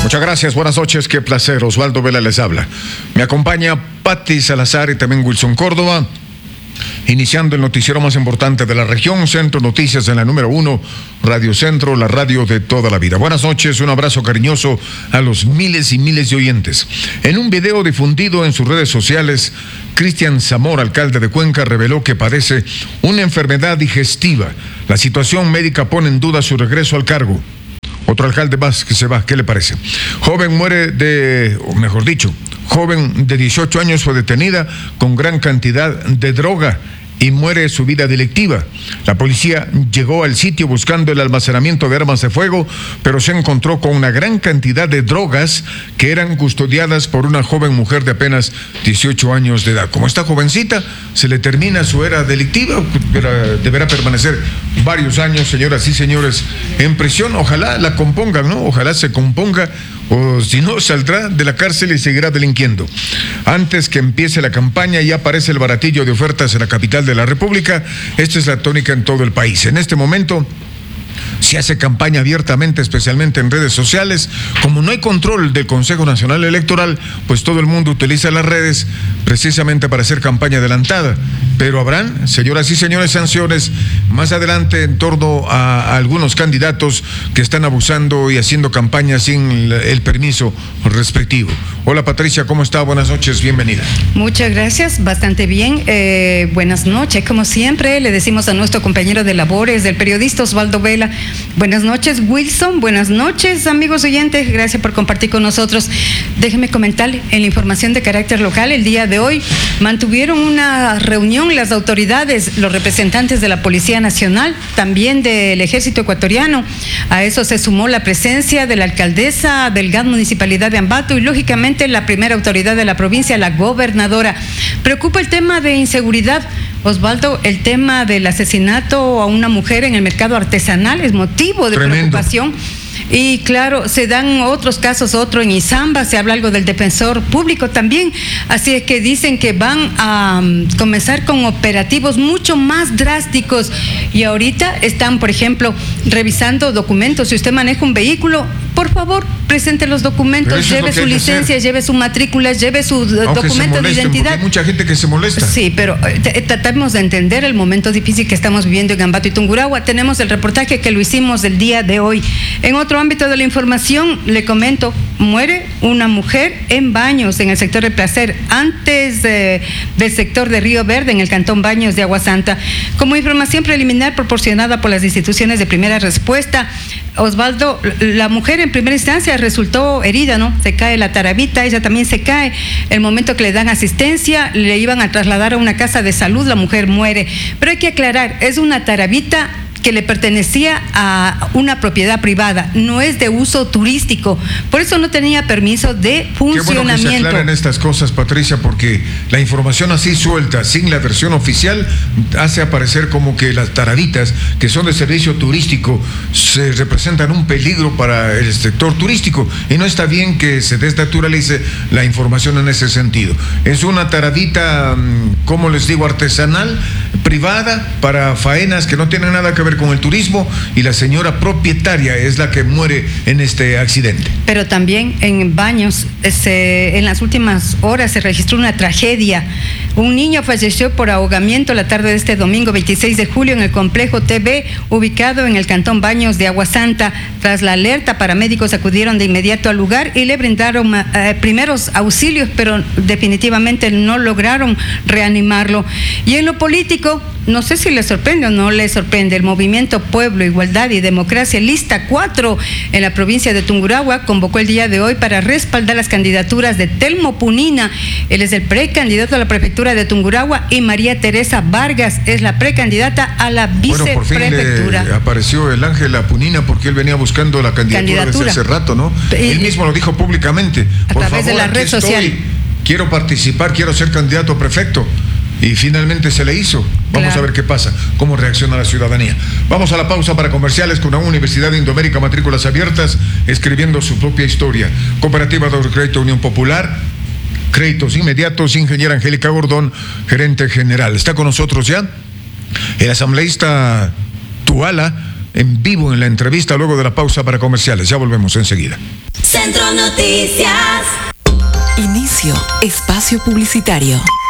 Muchas gracias, buenas noches, qué placer. Osvaldo Vela les habla. Me acompaña Patti Salazar y también Wilson Córdoba. Iniciando el noticiero más importante de la región, Centro Noticias en la número 1, Radio Centro, la radio de toda la vida. Buenas noches, un abrazo cariñoso a los miles y miles de oyentes. En un video difundido en sus redes sociales, Cristian Zamora, alcalde de Cuenca, reveló que padece una enfermedad digestiva. La situación médica pone en duda su regreso al cargo. Otro alcalde más que se va, ¿qué le parece? Joven de 18 años fue detenida con gran cantidad de droga y muere su vida delictiva. La policía llegó al sitio buscando el almacenamiento de armas de fuego, pero se encontró con una gran cantidad de drogas que eran custodiadas por una joven mujer de apenas 18 años de edad. Como esta jovencita se le termina su era delictiva, deberá permanecer varios años, señoras y señores, en prisión. Ojalá la compongan, ¿no? Ojalá se componga, o si no, saldrá de la cárcel y seguirá delinquiendo. Antes que empiece la campaña, ya aparece el baratillo de ofertas en la capital de la República. Esta es la tónica en todo el país. En este momento se hace campaña abiertamente, especialmente en redes sociales. Como no hay control del Consejo Nacional Electoral, pues todo el mundo utiliza las redes precisamente para hacer campaña adelantada. Pero habrán, señoras y señores, sanciones más adelante en torno a algunos candidatos que están abusando y haciendo campaña sin el permiso respectivo. Hola Patricia, ¿cómo está? Buenas noches, bienvenida. Muchas gracias, bastante bien. Buenas noches, como siempre le decimos a nuestro compañero de labores, del periodista Osvaldo Vela. Buenas noches, Wilson. Buenas noches, amigos oyentes. Gracias por compartir con nosotros. Déjeme comentarle, en la información de carácter local, el día de hoy mantuvieron una reunión las autoridades, los representantes de la Policía Nacional, también del Ejército Ecuatoriano. A eso se sumó la presencia de la alcaldesa del GAD Municipalidad de Ambato y, lógicamente, la primera autoridad de la provincia, la gobernadora. Preocupa el tema de inseguridad. Osvaldo, el tema del asesinato a una mujer en el mercado artesanal es motivo de preocupación. Y claro, se dan otros casos, otro en Izamba, se habla algo del defensor público también, así es que dicen que van a comenzar con operativos mucho más drásticos y ahorita están, por ejemplo, revisando documentos. Si usted maneja un vehículo, por favor, presente los documentos, lleve su licencia, lleve su matrícula, lleve su documento de identidad. Hay mucha gente que se molesta. Sí, pero tratamos de entender el momento difícil que estamos viviendo en Ambato y Tungurahua. Tenemos el reportaje que lo hicimos el día de hoy. En otro ámbito de la información, le comento, muere una mujer en Baños, en el sector de Placer, antes del sector de Río Verde, en el cantón Baños de Agua Santa. Como información preliminar proporcionada por las instituciones de primera respuesta, Osvaldo, la mujer en primera instancia resultó herida, ¿no? Se cae la tarabita, ella también se cae. El momento que le dan asistencia, le iban a trasladar a una casa de salud, la mujer muere. Pero hay que aclarar, es una tarabita que le pertenecía a una propiedad privada, no es de uso turístico, por eso no tenía permiso de funcionamiento. Qué bueno que se aclaren estas cosas, Patricia, porque la información así suelta, sin la versión oficial, hace aparecer como que las tarabitas, que son de servicio turístico, se representan un peligro para el sector turístico, y no está bien que se desnaturalice la información en ese sentido. Es una taradita, como les digo, artesanal, privada, para faenas que no tienen nada que ver con el turismo, y la señora propietaria es la que muere en este accidente. Pero también en Baños, en las últimas horas se registró una tragedia. Un niño falleció por ahogamiento la tarde de este domingo 26 de julio en el complejo TV, ubicado en el cantón Baños de Agua Santa. Tras la alerta, paramédicos acudieron de inmediato al lugar y le brindaron primeros auxilios, pero definitivamente no lograron reanimarlo. Y en lo político, no sé si le sorprende o no le sorprende, el Movimiento Pueblo, Igualdad y Democracia, lista 4 en la provincia de Tungurahua, convocó el día de hoy para respaldar las candidaturas de Telmo Punina. Él es el precandidato a la prefectura de Tungurahua, y María Teresa Vargas es la precandidata a la viceprefectura. Bueno, por fin le apareció el ángel a Punina, porque él venía buscando la candidatura desde hace rato, ¿no? Él mismo lo dijo públicamente. A través de la red social. Quiero participar, quiero ser candidato a prefecto. Y finalmente se le hizo. Vamos a ver qué pasa, cómo reacciona la ciudadanía. Vamos a la pausa para comerciales con la Universidad de Indoamérica, matrículas abiertas, escribiendo su propia historia. Cooperativa de Crédito Unión Popular, créditos inmediatos, ingeniera Angélica Gordón, gerente general. Está con nosotros ya el asambleísta Tuala, en vivo en la entrevista luego de la pausa para comerciales. Ya volvemos enseguida. Centro Noticias. Inicio espacio publicitario.